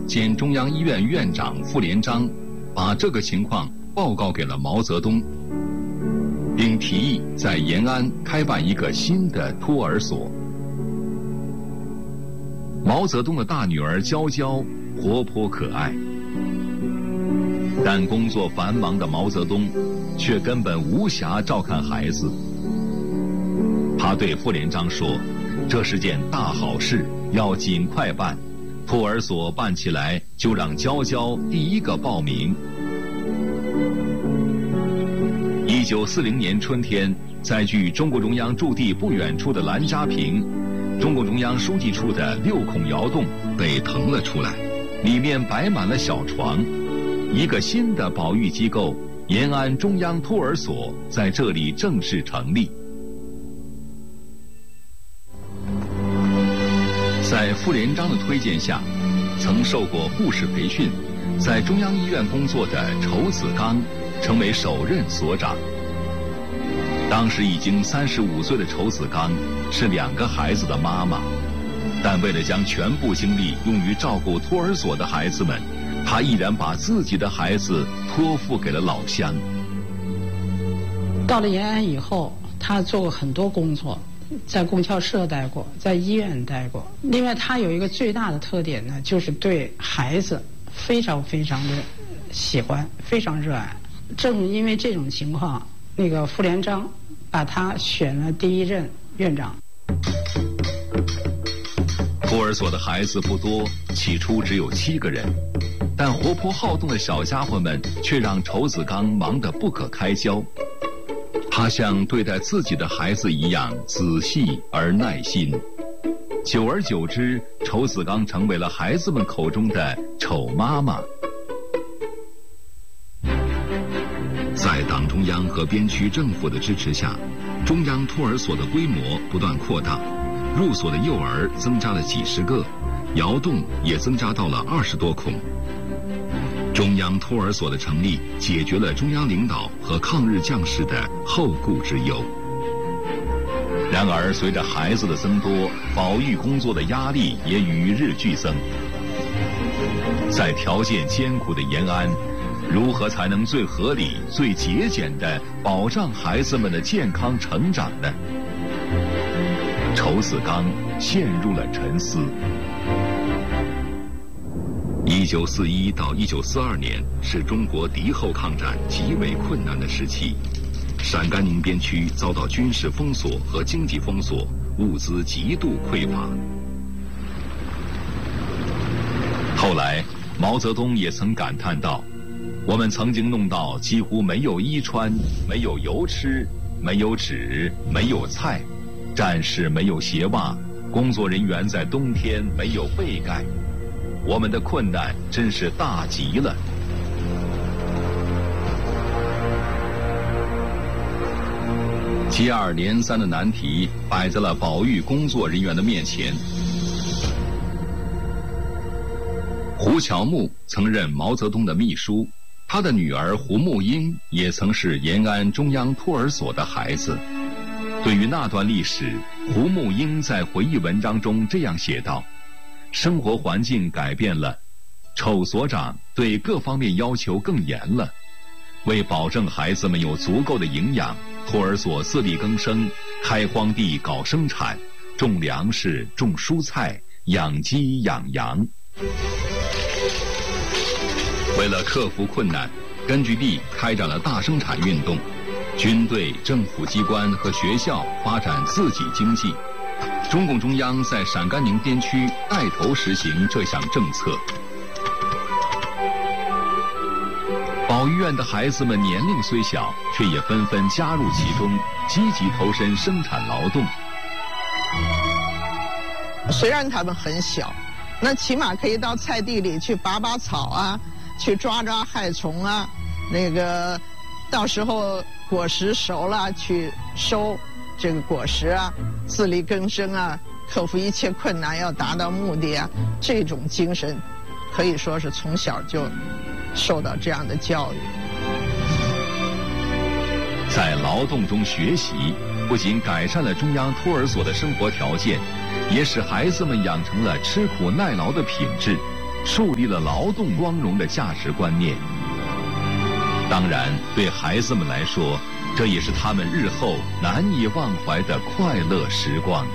兼中央医院院长傅连璋，把这个情况报告给了毛泽东，并提议在延安开办一个新的托儿所。毛泽东的大女儿娇娇活泼可爱，但工作繁忙的毛泽东却根本无暇照看孩子。他对傅连璋说，这是件大好事，要尽快办，托儿所办起来就让娇娇第一个报名。1940年春天，在距中共中央驻地不远处的兰家坪，中共中央书记处的6孔窑洞被腾了出来，里面摆满了小床，一个新的保育机构——延安中央托儿所在这里正式成立。在傅连璋的推荐下，曾受过护士培训，在中央医院工作的仇子刚成为首任所长。当时已经35岁的仇子刚是2个孩子的妈妈，但为了将全部精力用于照顾托儿所的孩子们，她毅然把自己的孩子托付给了老乡。 到了延安以后，他做过很多工作，在供销社待过，在医院待过。另外，他有一个最大的特点呢，就是对孩子非常非常的喜欢，非常热爱。正因为这种情况，那个傅连璋把他选了第1任院长。 托儿所的孩子不多，起初只有7个人，但活泼好动的小家伙们却让仇子刚忙得不可开交。他像对待自己的孩子一样仔细而耐心，久而久之，仇子刚成为了孩子们口中的丑妈妈。在党中央和边区政府的支持下，中央托儿所的规模不断扩大，入所的幼儿增加了几十个，窑洞也增加到了20多孔。中央托儿所的成立，解决了中央领导和抗日将士的后顾之忧。然而，随着孩子的增多，保育工作的压力也与日俱增。在条件艰苦的延安，如何才能最合理、最节俭地保障孩子们的健康成长呢？仇子刚陷入了沉思。1941到1942年是中国敌后抗战极为困难的时期，陕甘宁边区遭到军事封锁和经济封锁，物资极度匮乏。后来，毛泽东也曾感叹道：“我们曾经弄到几乎没有衣穿，没有油吃，没有纸，没有菜，战士没有鞋袜，工作人员在冬天没有被盖。我们的困难真是大极了。”接二连三的难题摆在了保育工作人员的面前。胡乔木曾任毛泽东的秘书，他的女儿胡木英也曾是延安中央托儿所的孩子。对于那段历史，胡木英在回忆文章中这样写道：生活环境改变了，丑所长对各方面要求更严了。为保证孩子们有足够的营养，托儿所自力更生，开荒地搞生产，种粮食，种蔬菜，养鸡养羊。为了克服困难，根据地开展了大生产运动，军队、政府机关和学校发展自给经济。中共中央在陕甘宁边区带头实行这项政策。保育院的孩子们年龄虽小，却也纷纷加入其中，积极投身生产劳动。 虽然他们很小，那起码可以到菜地里去拔拔草啊，去抓抓害虫啊，到时候果实熟了去收这个果实啊，自力更生啊，克服一切困难要达到目的啊，这种精神可以说是从小就受到这样的教育。 在劳动中学习，不仅改善了中央托儿所的生活条件，也使孩子们养成了吃苦耐劳的品质， 树立了劳动光荣的价值观念。当然，对孩子们来说，这也是他们日后难以忘怀的快乐时光。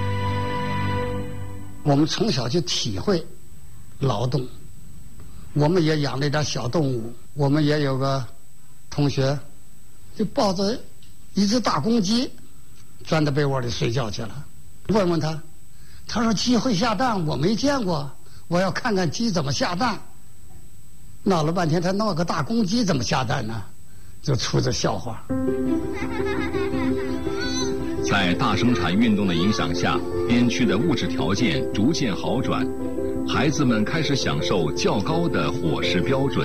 我们从小就体会劳动，我们也养了一点小动物。我们也有个同学，就抱着一只大公鸡，钻到被窝里睡觉去了。问问他，他说鸡会下蛋，我没见过，我要看看鸡怎么下蛋。闹了半天，他闹个大公鸡怎么下蛋呢？就出这笑话。 在大生产运动的影响下，边区的物质条件逐渐好转，孩子们开始享受较高的伙食标准。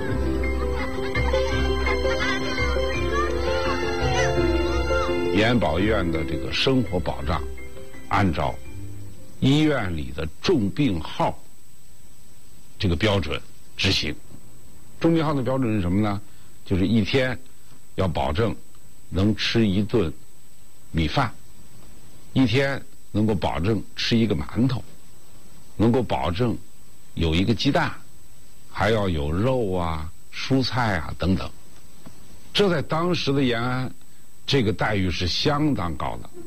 延安保医院的这个生活保障，按照医院里的重病号这个标准执行。重病号的标准是什么呢？就是一天要保证能吃一顿米饭，一天能够保证吃一个馒头，能够保证有一个鸡蛋，还要有肉啊、蔬菜啊等等。这在当时的延安，这个待遇是相当高的。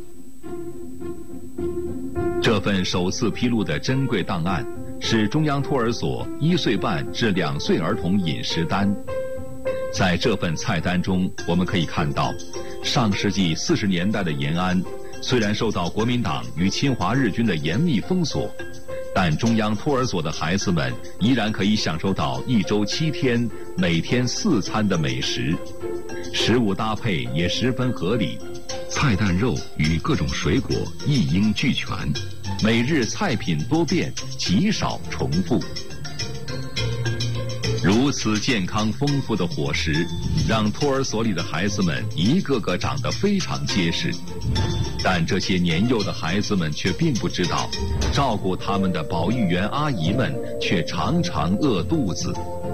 这份首次披露的珍贵档案是中央托儿所1岁半至2岁儿童饮食单。在这份菜单中，我们可以看到，上世纪40年代的延安，虽然受到国民党与侵华日军的严密封锁，但中央托儿所的孩子们依然可以享受到1周7天、每天4餐的美食，食物搭配也十分合理，菜蛋肉与各种水果一应俱全，每日菜品多变，极少重复。如此健康丰富的伙食，让托儿所里的孩子们一个个长得非常结实。但这些年幼的孩子们却并不知道，照顾他们的保育员阿姨们却常常饿肚子。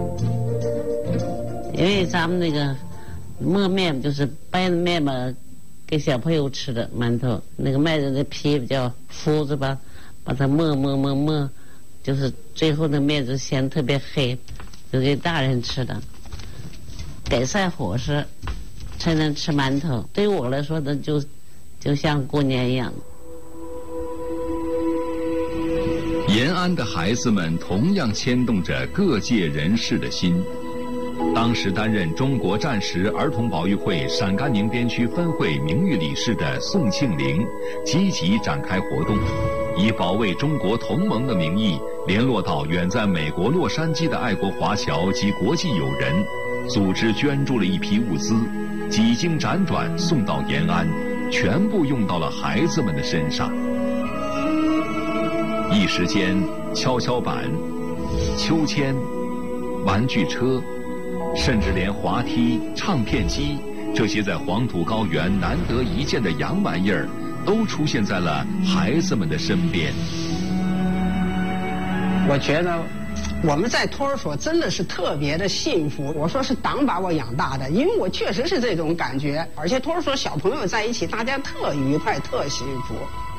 因为咱们那个磨面就是掰的面嘛，给小朋友吃的馒头，那个麦子的皮比较麸子吧，把它磨，就是最后的面子显得特别黑，就给大人吃的。改善伙食才能吃馒头，对于我来说呢，就像过年一样。 延安的孩子们同样牵动着各界人士的心。当时担任中国战时儿童保育会陕甘宁边区分会名誉理事的宋庆龄，积极展开活动，以保卫中国同盟的名义，联络到远在美国洛杉矶的爱国华侨及国际友人，组织捐助了一批物资，几经辗转送到延安，全部用到了孩子们的身上。一时间，跷跷板、秋千、玩具车，甚至连滑梯、唱片机这些在黄土高原难得一见的洋玩意儿，都出现在了孩子们的身边。 我觉得我们在托儿所真的是特别的幸福。我说是党把我养大的，因为我确实是这种感觉。而且托儿所小朋友在一起，大家特愉快、特幸福。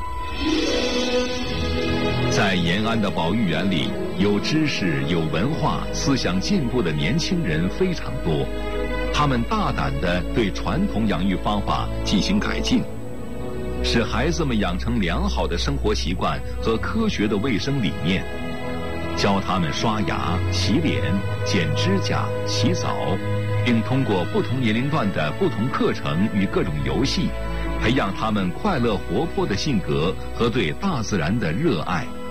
在延安的保育园里，有知识、有文化、思想进步的年轻人非常多，他们大胆地对传统养育方法进行改进，使孩子们养成良好的生活习惯和科学的卫生理念，教他们刷牙、洗脸、剪指甲、洗澡，并通过不同年龄段的不同课程与各种游戏，培养他们快乐活泼的性格和对大自然的热爱。